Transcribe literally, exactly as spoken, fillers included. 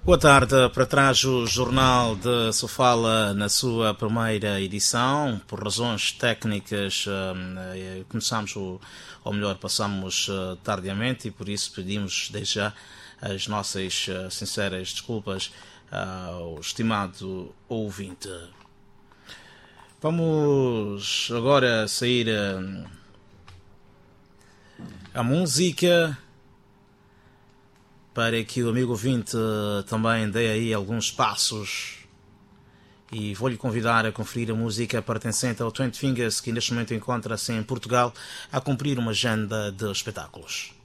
Boa tarde, para trás o Jornal de Sofala na sua primeira edição. Por razões técnicas começamos, o, ou melhor, passamos tardiamente e por isso pedimos desde já as nossas sinceras desculpas ao estimado ouvinte. Vamos agora sair a música para que o amigo ouvinte também dê aí alguns passos, e vou-lhe convidar a conferir a música pertencente ao Twenty Fingers, que neste momento encontra-se em Portugal a cumprir uma agenda de espetáculos.